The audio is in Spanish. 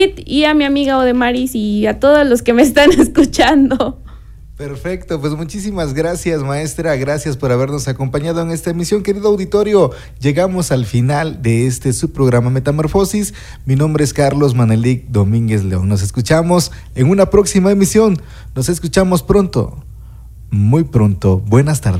y a mi amiga Odemaris y a todos los que me están escuchando. Perfecto, pues muchísimas gracias, maestra, gracias por habernos acompañado en esta emisión, querido auditorio. Llegamos al final de este subprograma Metamorfosis. Mi nombre es Carlos Manelik Domínguez León. Nos escuchamos en una próxima emisión. Nos escuchamos pronto, muy pronto. Buenas tardes.